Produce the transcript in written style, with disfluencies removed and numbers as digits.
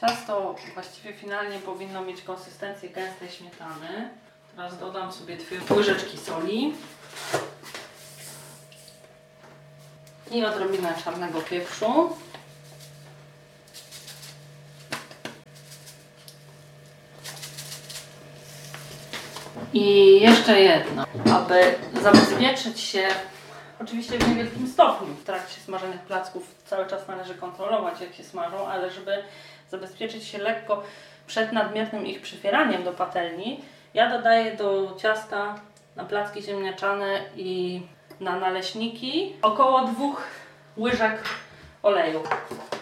Ciasto właściwie finalnie powinno mieć konsystencję gęstej śmietany. Teraz dodam sobie 2 łyżeczki soli i odrobinę czarnego pieprzu. I jeszcze jedno, aby zabezpieczyć się, oczywiście w niewielkim stopniu, w trakcie smażenia placków cały czas należy kontrolować, jak się smażą, ale żeby zabezpieczyć się lekko przed nadmiernym ich przypieraniem do patelni, ja dodaję do ciasta na placki ziemniaczane i na naleśniki około 2 łyżek oleju.